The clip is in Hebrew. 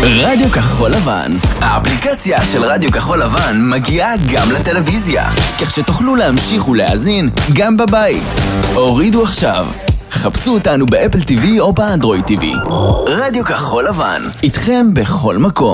רדיו כחול לבן. האפליקציה של רדיו כחול לבן מגיעה גם לטלוויזיה, כך שתוכלו להמשיך ולהאזין גם בבית. הורידו עכשיו. חפשו אותנו באפל TV או באנדרואיד TV. רדיו כחול לבן, איתכם בכל מקום.